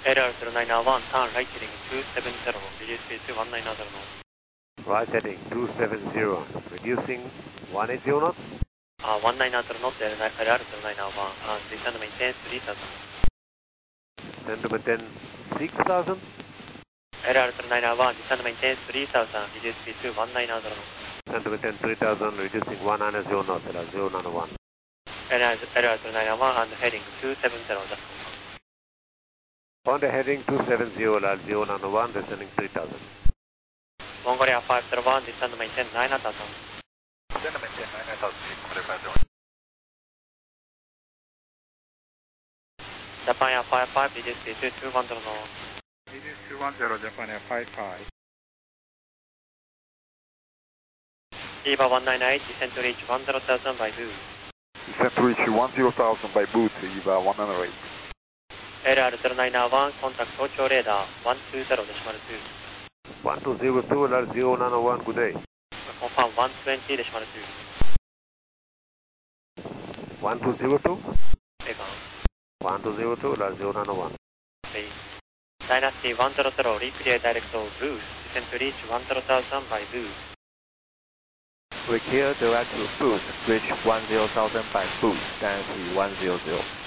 LR0901, turn right heading 270, reduce speed to 190 knots. Right heading 270, reducing 180 knots. 190 knots, LR0901, descend maintain 3000. Descend to maintain 6000. LR0901, descend maintain 3000, reduce speed to 190 knots. Descend to maintain 3000, reducing 190 knots, LR091. LR0901 and heading 270, just On the heading 270, LR091, descending 3000. Mongolia 501, descend maintain 9000. Descend maintain 9000, Mongolia 501. Japan Air 55, reduce speed to 210 knots. Reduce 210, Japan Air 55. EVA 198, descend to reach 10,000 by boost. Descend to reach 10,000 by boost, EVA 198. LR0901, contact Tokyo radar 120.2. 1202, LR091, good day. Confirm 120.2. 1202? Affirm. 1202, LR091. Dynasty 100, replay direct boost, descend to reach 10,000 by boost. We clear direct to boost, reach 10,000 by boost, Dynasty 100.